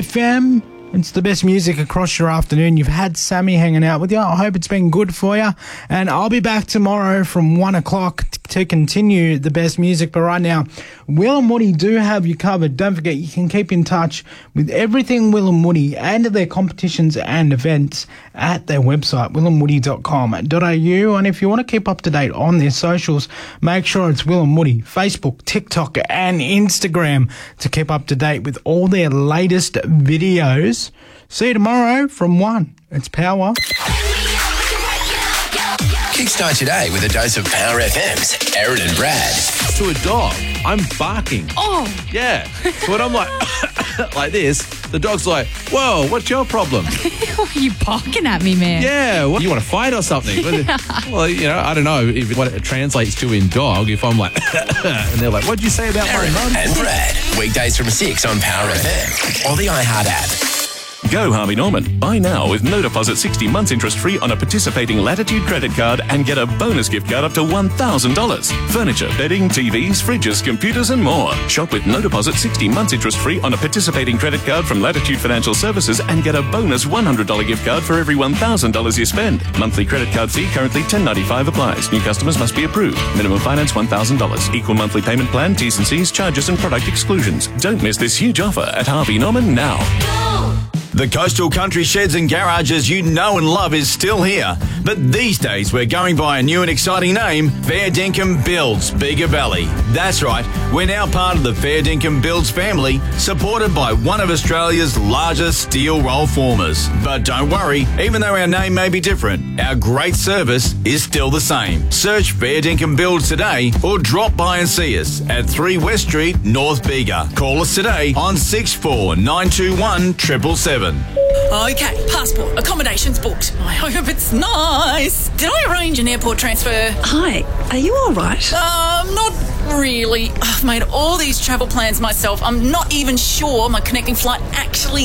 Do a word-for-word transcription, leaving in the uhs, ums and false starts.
F M. It's the best music across your afternoon. You've had Sammy hanging out with you. I hope it's been good for you. And I'll be back tomorrow from one o'clock t- to continue the best music. But right now, Will and Woody do have you covered. Don't forget, you can keep in touch with everything Will and Woody and their competitions and events at their website, will and woody dot com dot a u. And if you want to keep up to date on their socials, make sure it's Will and Woody, Facebook, TikTok and Instagram to keep up to date with all their latest videos. See you tomorrow from one. It's Power. Kickstart your day with a dose of Power F M's Aaron and Brad. To a dog, I'm barking. Oh. Yeah. So when I'm like, like this, the dog's like, whoa, what's your problem? Why are you barking at me, man? Yeah, well, you want to fight or something? Yeah. Well, you know, I don't know if what it translates to in dog. If I'm like, and they're like, what'd you say about Aaron my mum? and Brad, weekdays from six on Power F M or the iHeart app. Go Harvey Norman. Buy now with no deposit sixty months interest free on a participating Latitude credit card and get a bonus gift card up to one thousand dollars. Furniture, bedding, T Vs, fridges, computers and more. Shop with no deposit sixty months interest free on a participating credit card from Latitude Financial Services and get a bonus one hundred dollars gift card for every one thousand dollars you spend. Monthly credit card fee currently ten dollars and ninety-five cents applies. New customers must be approved. Minimum finance one thousand dollars. Equal monthly payment plan, T's and C's, charges and product exclusions. Don't miss this huge offer at Harvey Norman now. The Coastal Country Sheds and Garages you know and love is still here. But these days we're going by a new and exciting name, Fair Dinkum Builds Bega Valley. That's right, we're now part of the Fair Dinkum Builds family, supported by one of Australia's largest steel roll formers. But don't worry, even though our name may be different, our great service is still the same. Search Fair Dinkum Builds today or drop by and see us at three West Street, North Bega. Call us today on six four nine two one seven seven seven. Okay, passport, accommodations booked. I hope it's nice. Did I arrange an airport transfer? Hi, are you all right? Um, not really. I've made all these travel plans myself. I'm not even sure my connecting flight actually